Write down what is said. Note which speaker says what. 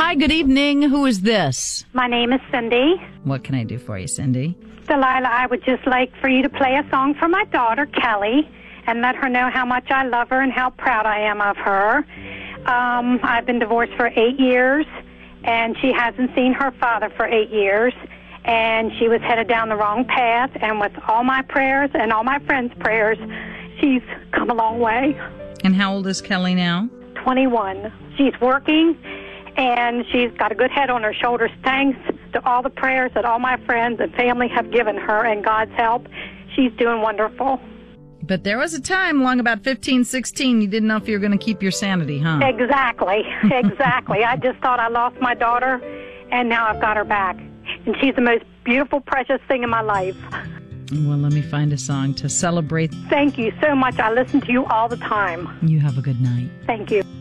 Speaker 1: Hi, good evening. Who is this?
Speaker 2: My name is Cindy.
Speaker 1: What can I do for you, Cindy?
Speaker 2: Delilah, I would just like for you to play a song for my daughter, Kelly, and let her know how much I love her and how proud I am of her. I've been divorced for 8 years, and she hasn't seen her father for 8 years, and she was headed down the wrong path, and with all my prayers and all my friends' prayers, she's come a long way.
Speaker 1: And how old is Kelly now?
Speaker 2: 21. She's working, and she's got a good head on her shoulders, thanks to all the prayers that all my friends and family have given her, and God's help. She's doing wonderful.
Speaker 1: But there was a time, long about 15, 16, you didn't know if you were going to keep your sanity, huh?
Speaker 2: Exactly. I just thought I lost my daughter, and now I've got her back. And she's the most beautiful, precious thing in my life.
Speaker 1: Well, let me find a song to celebrate.
Speaker 2: Thank you so much. I listen to you all the time.
Speaker 1: You have a good night.
Speaker 2: Thank you.